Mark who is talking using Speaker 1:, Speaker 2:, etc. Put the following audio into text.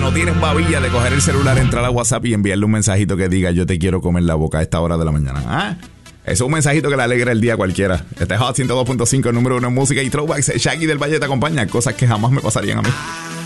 Speaker 1: no tienes babilla de coger el celular, entrar a WhatsApp y enviarle un mensajito que diga yo te quiero comer la boca a esta hora de la mañana. ¿Ah? Eso es un mensajito que le alegra el día a cualquiera. Este es Hot 102.5, número 1 en música y throwbacks. Shaggy del Valle te acompaña. Cosas que jamás me pasarían a mí.